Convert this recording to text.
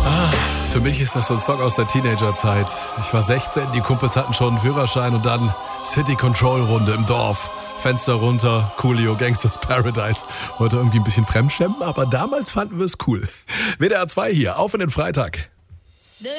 Für mich ist das so ein Song aus der Teenagerzeit. Ich war 16, die Kumpels hatten schon einen Führerschein und dann City Control Runde im Dorf. Fenster runter, Coolio, Gangsters Paradise. Heute irgendwie ein bisschen Fremdschämen, aber damals fanden wir es cool. WDR 2 hier, auf in den Freitag.